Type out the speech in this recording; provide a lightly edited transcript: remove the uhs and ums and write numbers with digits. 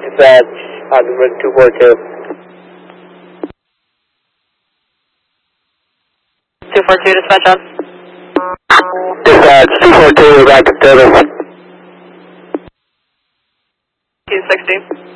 dispatch, number 242. 242, dispatch on. Dispatch, 242, back to service. 260.